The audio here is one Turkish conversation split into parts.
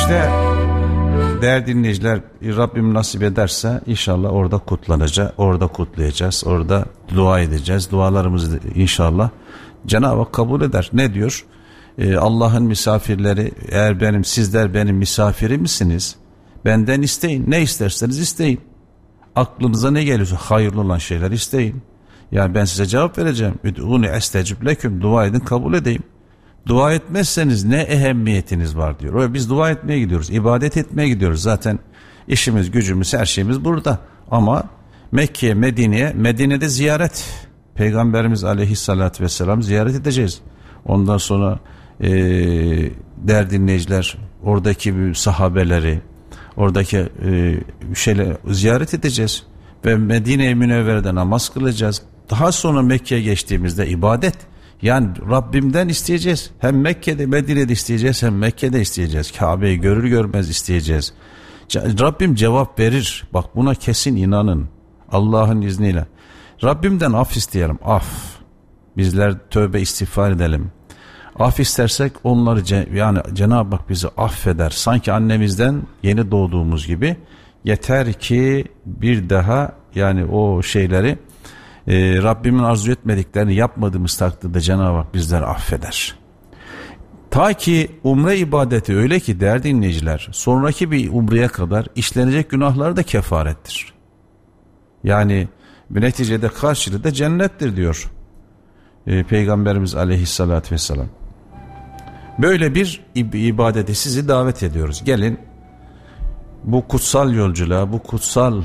İşte değerli dinleyiciler, Rabbim nasip ederse inşallah orada kutlanacak, orada kutlayacağız, orada dua edeceğiz. Dualarımızı inşallah Cenab-ı Hak kabul eder. Ne diyor? Allah'ın misafirleri, eğer sizler benim misafirimsiniz, benden isteyin. Ne isterseniz isteyin. Aklınıza ne geliyorsa hayırlı olan şeyler isteyin. Yani ben size cevap vereceğim. Üd'ûni estecib leküm. Dua edin, kabul edeyim. Dua etmezseniz ne ehemmiyetiniz var diyor. Ve biz dua etmeye gidiyoruz, ibadet etmeye gidiyoruz. Zaten işimiz, gücümüz, her şeyimiz burada. Ama Mekke'ye, Medine'de ziyaret. Peygamberimiz aleyhissalatü vesselam ziyaret edeceğiz. Ondan sonra değerli dinleyiciler, oradaki sahabeleri, oradaki şeyleri ziyaret edeceğiz. Ve Medine-i Münevvere'de namaz kılacağız. Daha sonra Mekke'ye geçtiğimizde ibadet. Yani Rabbimden isteyeceğiz. Hem Mekke'de, Medine'de isteyeceğiz, hem Mekke'de isteyeceğiz. Kabe'yi görür görmez isteyeceğiz. Rabbim cevap verir. Bak buna kesin inanın. Allah'ın izniyle. Rabbimden af isteyelim. Af. Bizler tövbe istiğfar edelim. Af istersek onları yani Cenab-ı Hak bizi affeder. Sanki annemizden yeni doğduğumuz gibi. Yeter ki bir daha yani o şeyleri Rabbimin arzu etmediklerini yapmadığımız takdirde Cenab-ı Hak bizleri affeder. Ta ki umre ibadeti öyle ki değerli dinleyiciler, sonraki bir umreye kadar işlenecek günahlar da kefarettir. Yani bir neticede karşılığı da cennettir diyor Peygamberimiz aleyhissalatü vesselam. Böyle bir ibadete sizi davet ediyoruz. Gelin bu kutsal yolculuğa, bu kutsal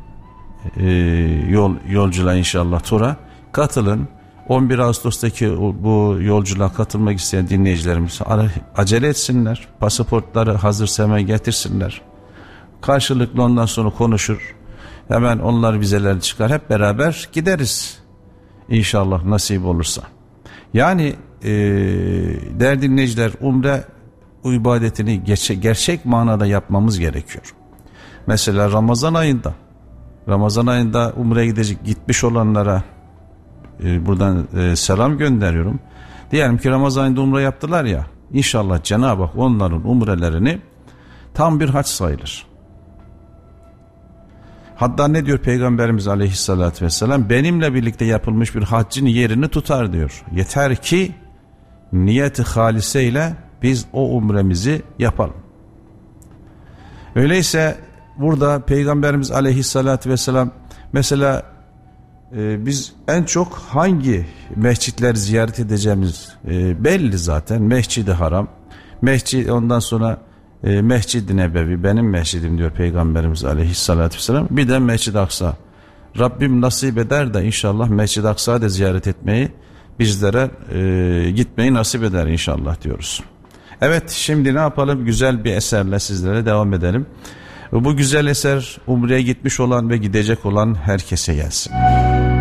yolculuğa inşallah tura katılın. 11 Ağustos'taki bu yolculuğa katılmak isteyen dinleyicilerimiz acele etsinler. Pasaportları hazırsa hemen getirsinler. Karşılıklı ondan sonra konuşur. Hemen onlar vizeleri çıkar. Hep beraber gideriz. İnşallah nasip olursa. Yani değerli dinleyiciler, umre ibadetini gerçek manada yapmamız gerekiyor. Mesela Ramazan ayında umreye gitmiş olanlara buradan selam gönderiyorum. Diyelim ki Ramazan ayında umre yaptılar ya, İnşallah Cenab-ı Hak onların umrelerini tam bir hac sayılır. Hatta ne diyor Peygamberimiz aleyhissalatü vesselam? Benimle birlikte yapılmış bir haccın yerini tutar diyor. Yeter ki niyeti haliseyle biz o umremizi yapalım. Öyleyse burada Peygamberimiz aleyhissalatü vesselam mesela biz en çok hangi mescitleri ziyaret edeceğimiz belli zaten. Mescid-i Haram, ondan sonra Mescid-i Nebevi, benim mescidim diyor Peygamberimiz aleyhissalatü vesselam. Bir de Mescid-i Aksa. Rabbim nasip eder de inşallah Mescid-i Aksa'yı da ziyaret etmeyi, bizlere gitmeyi nasip eder inşallah diyoruz. Evet, şimdi ne yapalım? Güzel bir eserle sizlere devam edelim. Bu güzel eser umreye gitmiş olan ve gidecek olan herkese gelsin.